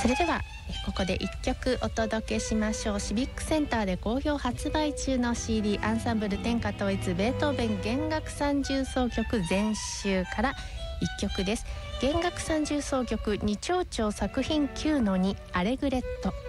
それではここで1曲お届けしましょう。シビックセンターで好評発売中の CD アンサンブル天下統一ベートーベン弦楽三重奏曲全集から1曲です。弦楽三重奏曲二丁調作品9-2アレグレット。